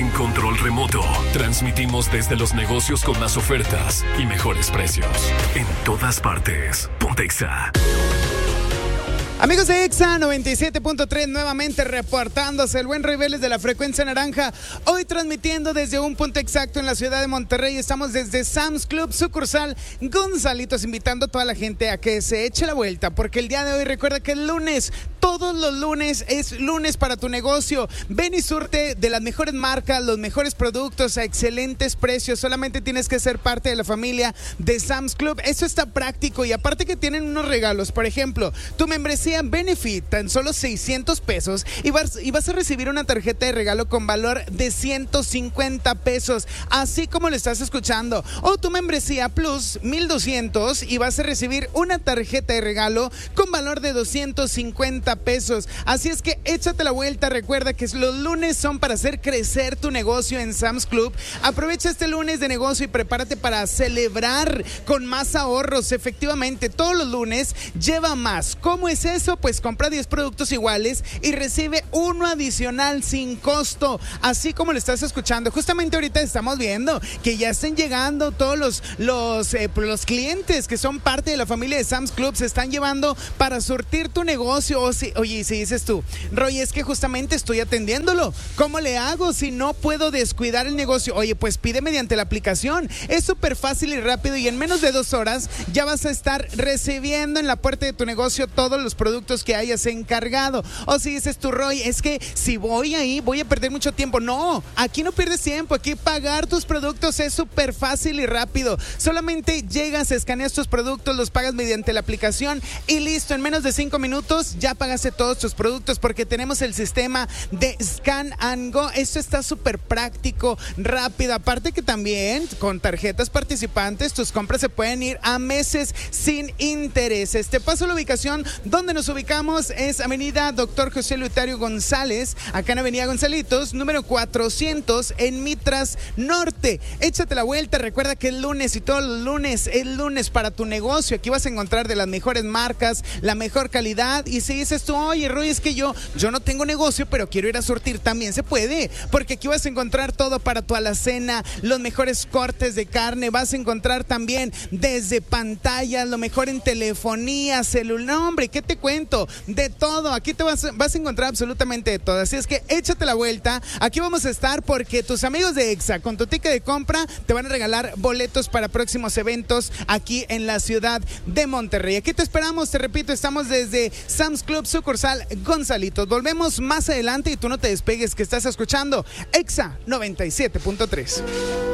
sin control remoto. Transmitimos desde los negocios con más ofertas y mejores precios. En todas partes. Pontexa. Amigos de Exa 97.3, nuevamente reportándose el buen Rey Vélez de la frecuencia naranja. Hoy transmitiendo desde un punto exacto en la ciudad de Monterrey. Estamos desde Sam's Club, sucursal Gonzalitos, invitando a toda la gente a que se eche la vuelta, porque el día de hoy recuerda que es lunes. Todos los lunes es lunes para tu negocio. Ven y surte de las mejores marcas, los mejores productos a excelentes precios. Solamente tienes que ser parte de la familia de Sam's Club. Eso está práctico y aparte que tienen unos regalos. Por ejemplo, tu membresía Benefit, tan solo 600 pesos y vas a recibir una tarjeta de regalo con valor de 150 pesos, así como lo estás escuchando. O tu membresía Plus, 1200 y vas a recibir una tarjeta de regalo con valor de 250 pesos. Así es que échate la vuelta. Recuerda que los lunes son para hacer crecer tu negocio en Sam's Club. Aprovecha este lunes de negocio y prepárate para celebrar con más ahorros. Efectivamente, todos los lunes lleva más. ¿Cómo es eso? Pues compra 10 productos iguales y recibe uno adicional sin costo, así como lo estás escuchando. Justamente ahorita estamos viendo que ya están llegando todos los clientes que son parte de la familia de Sam's Club, se están llevando para surtir tu negocio. Oye, si dices tú, Roy, es que justamente estoy atendiéndolo, ¿cómo le hago si no puedo descuidar el negocio? Oye, pues pide mediante la aplicación, es súper fácil y rápido y en menos de 2 horas ya vas a estar recibiendo en la puerta de tu negocio todos los productos que hayas encargado. O si dices tú, Roy, es que si voy ahí voy a perder mucho tiempo. No, aquí no pierdes tiempo, aquí pagar tus productos es súper fácil y rápido. Solamente llegas, escaneas tus productos, los pagas mediante la aplicación y listo, en menos de 5 minutos ya pagaste todos tus productos porque tenemos el sistema de Scan and Go. Esto está súper práctico, rápido. Aparte que también con tarjetas participantes tus compras se pueden ir a meses sin intereses. Te paso la ubicación donde nos ubicamos. Es Avenida Dr. José Eleuterio González, acá en Avenida Gonzalitos, número 400 en Mitras Norte. Échate la vuelta, recuerda que es lunes y todos los lunes es lunes para tu negocio. Aquí vas a encontrar de las mejores marcas, la mejor calidad. Y si dices tú, oye, Roy, es que yo no tengo negocio, pero quiero ir a surtir, también se puede, porque aquí vas a encontrar todo para tu alacena, los mejores cortes de carne, vas a encontrar también desde pantallas, lo mejor en telefonía, celular. No, hombre, ¿qué te cuento? De todo, aquí te vas a encontrar absolutamente de todo, así es que échate la vuelta. Aquí vamos a estar porque tus amigos de Exa con tu ticket de compra te van a regalar boletos para próximos eventos aquí en la ciudad de Monterrey. Aquí te esperamos, te repito, estamos desde Sam's Club, sucursal Gonzalitos. Volvemos más adelante y tú no te despegues, que estás escuchando Exa 97.3.